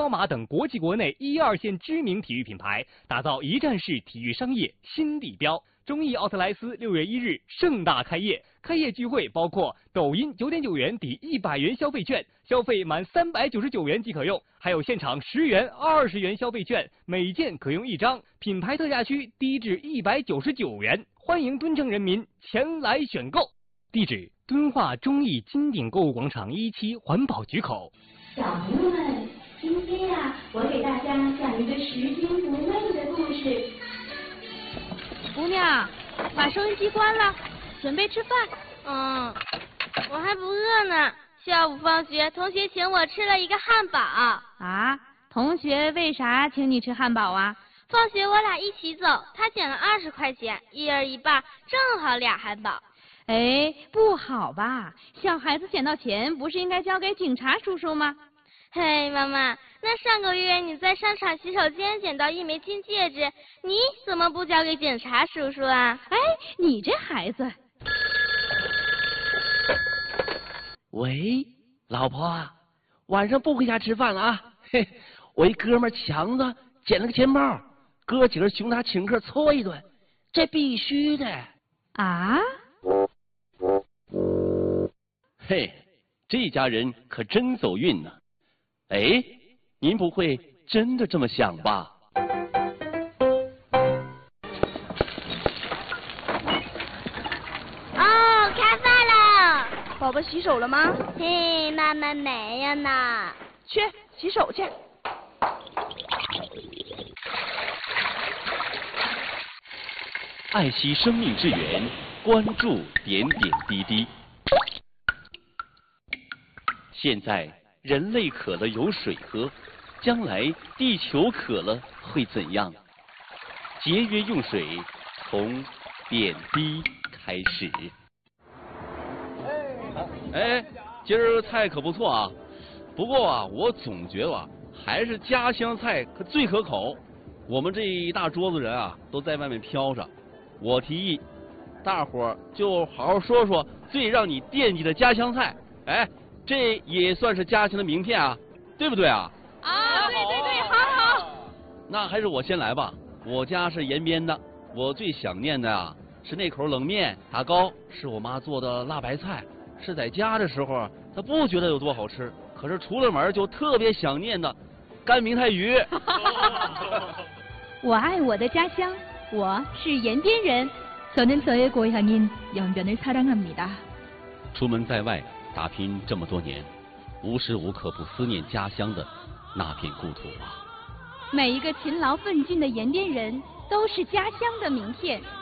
彪马等国际国内1、2线知名体育品牌，打造一站式体育商业新地标。中艺奥特莱斯6月1日盛大开业，开业聚会包括抖音9.9元抵100元消费券，消费满399元即可用，还有现场10元、20元消费券，每件可用1张，品牌特价区低至199元，欢迎敦诚人民前来选购。地址：敦化中艺金鼎购物广场1期环保局口。 小朋友们，今天呀，我给大家讲一个拾金不昧的故事。 姑娘，把收音机关了，准备吃饭。 我还不饿呢。下午放学，同学请我吃了一个汉堡。 啊？同学为啥请你吃汉堡啊？ 放学我俩一起走，他捡了20块钱，一人一半，正好2汉堡。 哎，不好吧？小孩子捡到钱不是应该交给警察叔叔吗？ 嘿，妈妈，那上个月你在商场洗手间捡到1枚金戒指，你怎么不交给警察叔叔啊？ 哎，你这孩子。 喂，老婆，晚上不回家吃饭了啊？嘿，我一哥们强子捡了个钱包，哥几个熊他请客搓一顿，这必须的。 啊？ 嘿，这家人可真走运呢。哎，您不会真的这么想吧？ 哦，开饭了。 宝宝洗手了吗？ 嘿，妈妈没有呢。 去洗手去。 爱惜生命之源，关注点点滴滴。现在人类渴了有水喝，将来地球渴了会怎样？节约用水，从点滴开始。哎，今儿菜可不错啊，不过啊，我总觉得啊，还是家乡菜可最可口。我们这一大桌子人啊，都在外面飘着。我提议，大伙儿就好好说说最让你惦记的家乡菜。哎，这也算是家乡的名片啊，对不对啊？ 啊，对，好。 那还是我先来吧。我家是延边的，我最想念的啊是那口冷面、打糕，是我妈做的辣白菜。是在家的时候，她不觉得有多好吃，可是出了门就特别想念的干明太鱼。 我爱我的家乡，我是延边人。저는 저의 고향인 연변을 사랑합니다。 出门在外打拼这么多年，无时无刻不思念家乡的那片故土啊！ 每一个勤劳奋进的延边人都是家乡的名片。